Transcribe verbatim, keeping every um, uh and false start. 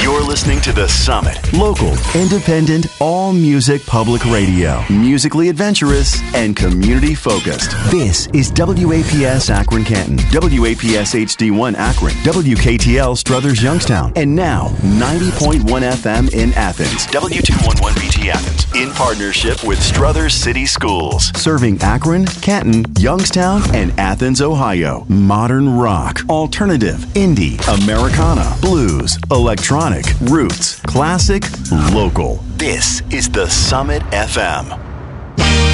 You're listening to The Summit. Local, independent, all-music public radio. Musically adventurous and community-focused. This is W A P S Akron Canton, W A P S H D one Akron, W K T L Struthers Youngstown, and now ninety point one F M in Athens, W two eleven B T Athens, in partnership with Struthers City Schools, serving Akron, Canton, Youngstown, and Athens, Ohio. Modern rock, alternative, indie, Americana, blues, electronic, roots, classic, local. This is The Summit F M.